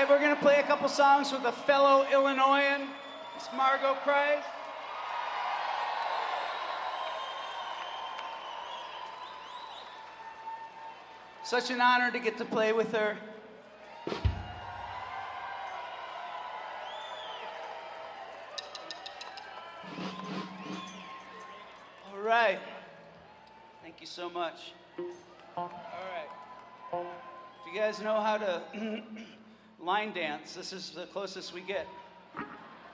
right, we're gonna play a couple songs with a fellow Illinoisan, Miss Margot Price. Such an honor to get to play with her. All right. Thank you so much. All right. If you guys know how to line dance, this is the closest we get.